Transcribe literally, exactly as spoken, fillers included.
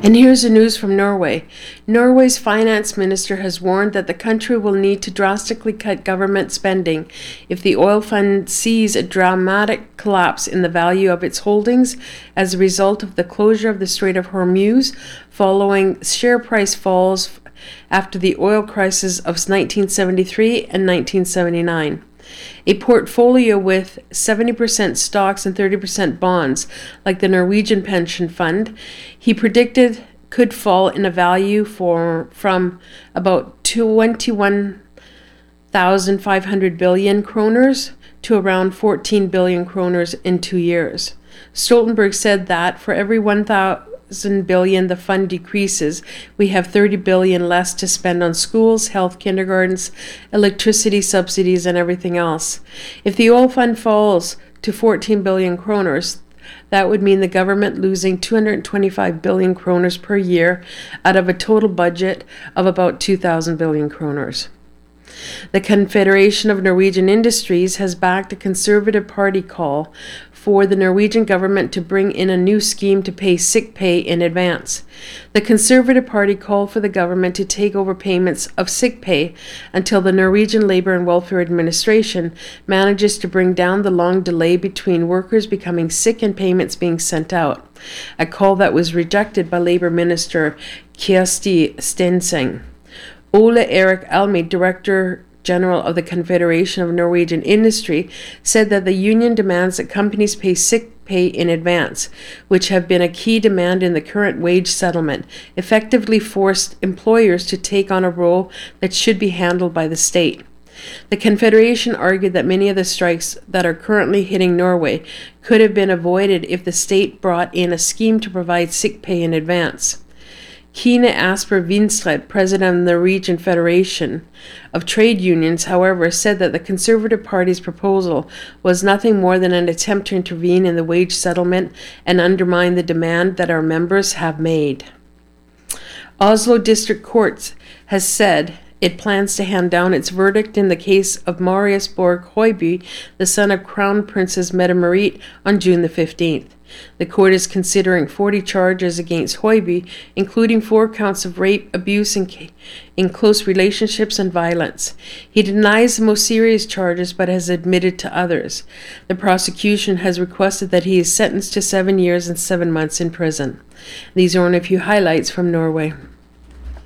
And here's the news from Norway. Norway's finance minister has warned that the country will need to drastically cut government spending if the oil fund sees a dramatic collapse in the value of its holdings as a result of the closure of the Strait of Hormuz following share price falls after the oil crisis of nineteen seventy-three and nineteen seventy-nine. A portfolio with seventy percent stocks and thirty percent bonds, like the Norwegian pension fund, he predicted could fall in a value for from about twenty-one thousand five hundred billion kroners to around fourteen billion kroners in two years. Stoltenberg said that for every one thousand billion the fund decreases, we have thirty billion less to spend on schools, health, kindergartens, electricity subsidies, and everything else. If the oil fund falls to fourteen billion kroners, that would mean the government losing two hundred twenty-five billion kroners per year out of a total budget of about two thousand billion kroners. The Confederation of Norwegian Industries has backed a Conservative Party call for the Norwegian government to bring in a new scheme to pay sick pay in advance. The Conservative Party called for the government to take over payments of sick pay until the Norwegian Labour and Welfare Administration manages to bring down the long delay between workers becoming sick and payments being sent out, a call that was rejected by Labour Minister Kjersti Stenseng. Ole Erik Almid, Director General of the Confederation of Norwegian Industry, said that the union demands that companies pay sick pay in advance, which have been a key demand in the current wage settlement, effectively forced employers to take on a role that should be handled by the state. The Confederation argued that many of the strikes that are currently hitting Norway could have been avoided if the state brought in a scheme to provide sick pay in advance. Kine Asper Vinstred, president of the Norwegian Federation of Trade Unions, however, said that the Conservative Party's proposal was nothing more than an attempt to intervene in the wage settlement and undermine the demand that our members have made. Oslo District Court has said it plans to hand down its verdict in the case of Marius Borg Høiby, the son of Crown Princess Mette-Marit, on June the fifteenth. The court is considering forty charges against Høiby, including four counts of rape, abuse in, in close relationships, and violence. He denies the most serious charges but has admitted to others. The prosecution has requested that he is sentenced to seven years and seven months in prison. These are only a few highlights from Norway.